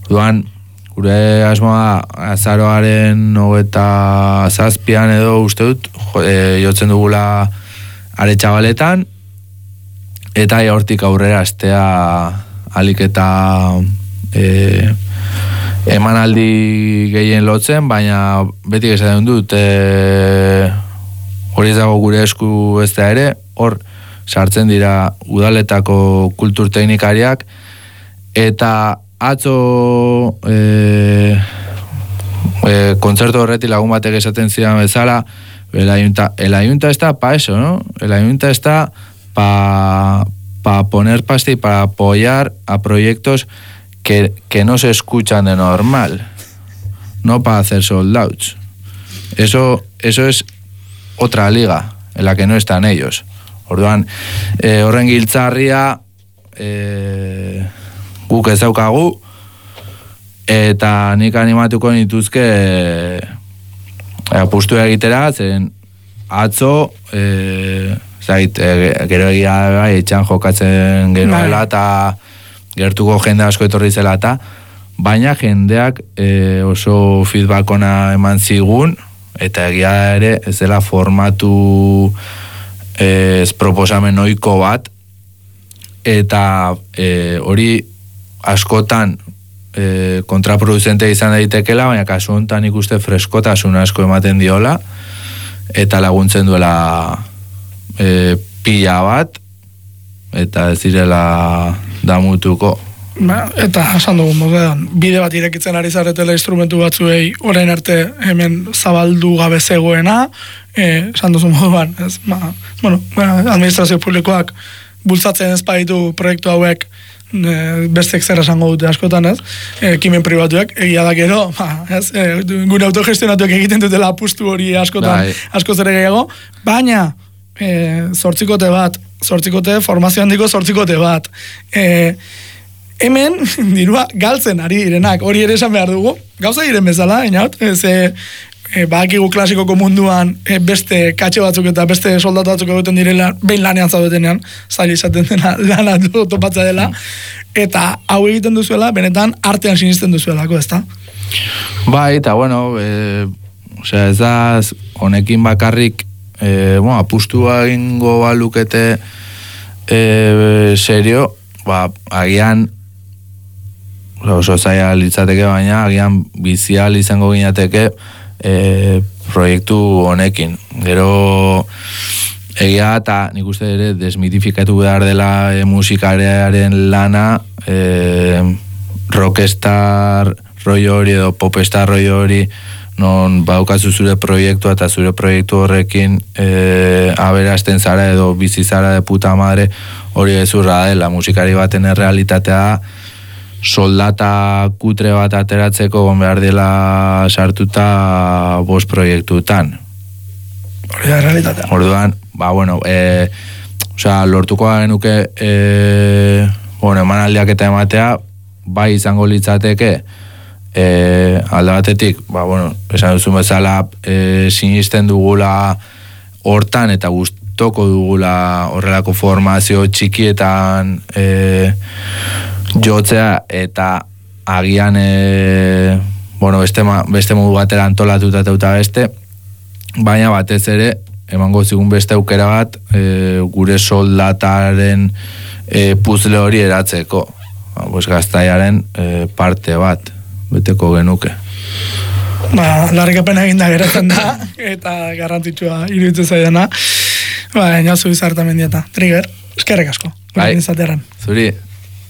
Duan, gure asmoa azaroaren 27an edo uste dut, jotzen dugula Aretxabaletan, eta hortik aurrera astea alik eta emanaldi gehien lotzen, baina beti esaten dut, hori ez dago gure esku ez da ere, hor sartzen dira udaletako kulturteknikariak, eta atzo kontzertu horreti lagun batek esaten zidan bezala, el ayunta está para eso, ¿no? El ayunta está para poner pasta y para apoyar a proyectos que no se escuchan de normal, no para hacer sold outs. Eso es otra liga en la que no están ellos. Orduan, horren giltzarria guk ez daukagu, eta nik animatuko nituzke apustu egitera, zen atzo gero egia etxan jokatzen geroela eta gertuko jende asko etorri zela eta, baina jendeak oso feedback ona eman zigun, eta egia ere ez dela formatu ez proposamen ohiko bat, eta hori askotan kontraproducente izan daitekela, baina kasu honetan ikuste freskotasun asko ematen diola, eta laguntzen duela pila bat, eta ez direla damutuko. Eta esan dugu modean, bide bat irekitzen ari zaretela instrumentu batzuei orain arte hemen zabaldu gabe zegoena, esan duzu moduan, administrazio publikoak bultzatzen ez baditu proiektu hauek bestek zer esango dute askotan, ez? Ekimen pribatuak, egia da gero, gure autogestionatuak egiten dutela apustu hori askotan, asko zer gehiago, baina formazio handiko zortzikote bat. Hemen, dirua, galtzen ari direnak, hori ere esan behar dugu, gauza diren bezala, inaut, badakigu klasikoko munduan beste katxe batzuk eta beste soldatu batzuk egiten direla, behin lanean zaudetenean, zail izaten dena lana topatza dela, eta hau egiten duzuela, benetan artean sinisten duzuelako, ezta? Bai, eta bueno, ez da honekin bakarrik apustua egingo balukete serio, agian oso zaila litzateke, baina agian bizial izango ginateke proiektu honekin. Gero egia eta nik uste ere desmitifikatu behar dela musikarearen lana, rockstar rollo hori edo popstar rollo hori, non baukazu zure proiektua eta zure proiektu horrekin aberasten zara edo bizi zara de puta madre, hori ezurra dela. Musikari baten errealitatea soldata kutre bat ateratzeko behar dela sartuta 5 proiektutan. Hori da realitatea. Orduan, lortuko genuke emanaldiak eta ematea, bai izango litzateke alde batetik, esan duzun bezala sinisten dugula hortan eta gustoko dugula horrelako formazio txikietan jotzea, eta agian beste modu batera antolatuta eta beste, baina batez ere emango zigun beste aukera bat gure soldataren puzle hori eratzeko, gaztaiaren parte bat beteko genuke. Larrikapen eginda geratzen da, eta garrantzitsua iruditzen zaidana. Inazu izartamendieta. Trigger, eskerrek asko. Bai, zuri.